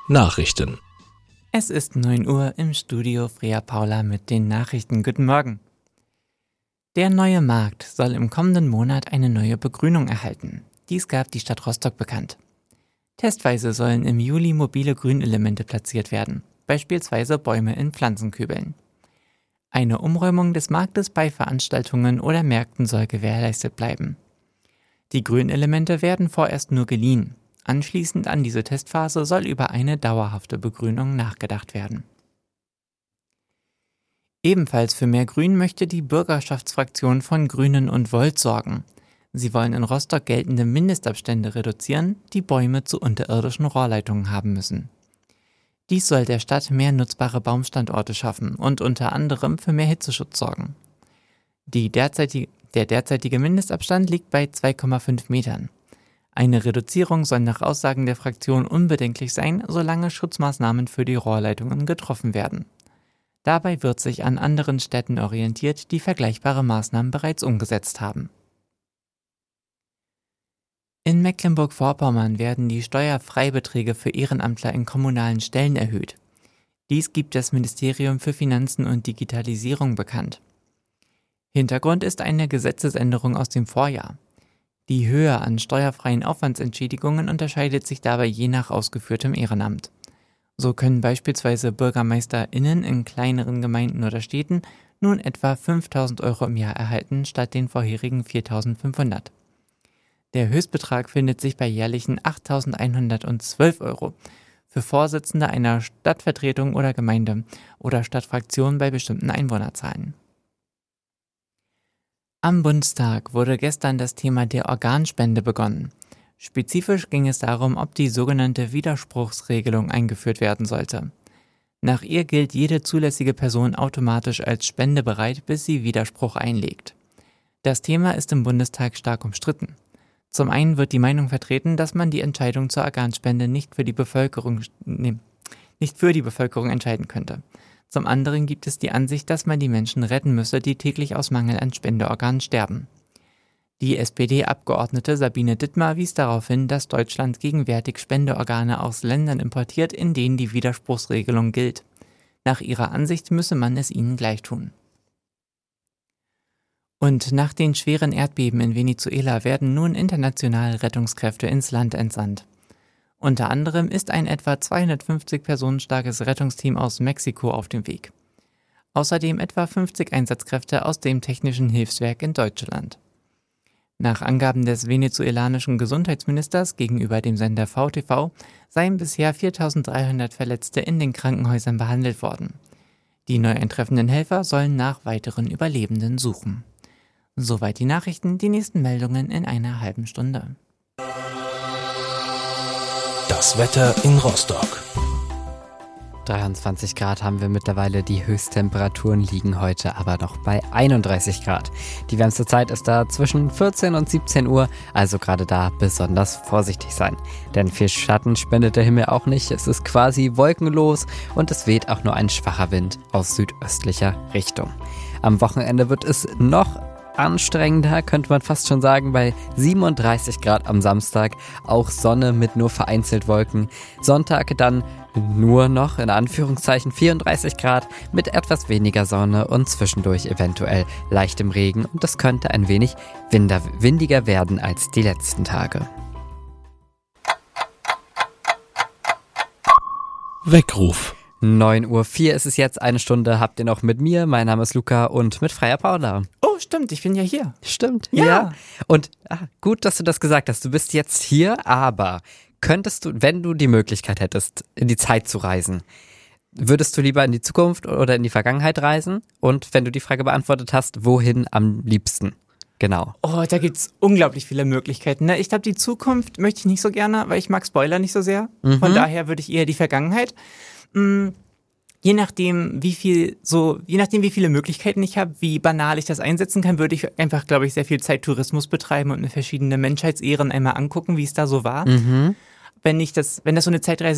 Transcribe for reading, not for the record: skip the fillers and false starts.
Nachrichten. Es ist 9 Uhr im Studio Freya Paula mit den Nachrichten. Guten Morgen. Der neue Markt soll im kommenden Monat eine neue Begrünung erhalten. Dies gab die Stadt Rostock bekannt. Testweise sollen im Juli mobile Grünelemente platziert werden, beispielsweise Bäume in Pflanzenkübeln. Eine Umräumung des Marktes bei Veranstaltungen oder Märkten soll gewährleistet bleiben. Die Grünelemente werden vorerst nur geliehen. Anschließend an diese Testphase soll über eine dauerhafte Begrünung nachgedacht werden. Ebenfalls für mehr Grün möchte die Bürgerschaftsfraktion von Grünen und Volt sorgen. Sie wollen in Rostock geltende Mindestabstände reduzieren, die Bäume zu unterirdischen Rohrleitungen haben müssen. Dies soll der Stadt mehr nutzbare Baumstandorte schaffen und unter anderem für mehr Hitzeschutz sorgen. Der derzeitige Mindestabstand liegt bei 2,5 Metern. Eine Reduzierung soll nach Aussagen der Fraktion unbedenklich sein, solange Schutzmaßnahmen für die Rohrleitungen getroffen werden. Dabei wird sich an anderen Städten orientiert, die vergleichbare Maßnahmen bereits umgesetzt haben. In Mecklenburg-Vorpommern werden die Steuerfreibeträge für Ehrenamtler in kommunalen Stellen erhöht. Dies gibt das Ministerium für Finanzen und Digitalisierung bekannt. Hintergrund ist eine Gesetzesänderung aus dem Vorjahr. Die Höhe an steuerfreien Aufwandsentschädigungen unterscheidet sich dabei je nach ausgeführtem Ehrenamt. So können beispielsweise BürgermeisterInnen in kleineren Gemeinden oder Städten nun etwa 5.000 € im Jahr erhalten, statt den vorherigen 4.500. Der Höchstbetrag findet sich bei jährlichen 8.112 €, für Vorsitzende einer Stadtvertretung oder Gemeinde oder Stadtfraktion bei bestimmten Einwohnerzahlen. Am Bundestag wurde gestern das Thema der Organspende begonnen. Spezifisch ging es darum, ob die sogenannte Widerspruchsregelung eingeführt werden sollte. Nach ihr gilt jede zulässige Person automatisch als spendebereit, bis sie Widerspruch einlegt. Das Thema ist im Bundestag stark umstritten. Zum einen wird die Meinung vertreten, dass man die Entscheidung zur Organspende nicht für die Bevölkerung entscheiden könnte. Zum anderen gibt es die Ansicht, dass man die Menschen retten müsse, die täglich aus Mangel an Spendeorganen sterben. Die SPD-Abgeordnete Sabine Dittmar wies darauf hin, dass Deutschland gegenwärtig Spendeorgane aus Ländern importiert, in denen die Widerspruchsregelung gilt. Nach ihrer Ansicht müsse man es ihnen gleich tun. Und nach den schweren Erdbeben in Venezuela werden nun international Rettungskräfte ins Land entsandt. Unter anderem ist ein etwa 250 Personen starkes Rettungsteam aus Mexiko auf dem Weg. Außerdem etwa 50 Einsatzkräfte aus dem Technischen Hilfswerk in Deutschland. Nach Angaben des venezuelanischen Gesundheitsministers gegenüber dem Sender VTV seien bisher 4.300 Verletzte in den Krankenhäusern behandelt worden. Die neu eintreffenden Helfer sollen nach weiteren Überlebenden suchen. Soweit die Nachrichten, die nächsten Meldungen in einer halben Stunde. Das Wetter in Rostock. 23 Grad haben wir mittlerweile, die Höchsttemperaturen liegen heute aber noch bei 31 Grad. Die wärmste Zeit ist da zwischen 14 und 17 Uhr, also gerade da besonders vorsichtig sein. Denn viel Schatten spendet der Himmel auch nicht, es ist quasi wolkenlos und es weht auch nur ein schwacher Wind aus südöstlicher Richtung. Am Wochenende wird es noch anstrengender, könnte man fast schon sagen, bei 37 Grad am Samstag, auch Sonne mit nur vereinzelt Wolken. Sonntag dann nur noch in Anführungszeichen 34 Grad mit etwas weniger Sonne und zwischendurch eventuell leichtem Regen und es könnte ein wenig windiger werden als die letzten Tage. Weckruf. 9:04 Uhr ist es jetzt, eine Stunde habt ihr noch mit mir. Mein Name ist Luca und mit Freya Paula. Oh, stimmt, ich bin ja hier. Stimmt, ja. Und gut, dass du das gesagt hast. Du bist jetzt hier, aber könntest du, wenn du die Möglichkeit hättest, in die Zeit zu reisen, würdest du lieber in die Zukunft oder in die Vergangenheit reisen? Und wenn du die Frage beantwortet hast, wohin am liebsten? Genau. Oh, da gibt's unglaublich viele Möglichkeiten. Ne? Ich glaube, die Zukunft möchte ich nicht so gerne, weil ich mag Spoiler nicht so sehr. Von daher würde ich eher die Vergangenheit. Je nachdem, wie viele Möglichkeiten ich habe, wie banal ich das einsetzen kann, würde ich einfach, glaube ich, sehr viel Zeit Tourismus betreiben und mir verschiedene Menschheitsehren einmal angucken, wie es da so war. Wenn das so eine Zeitreise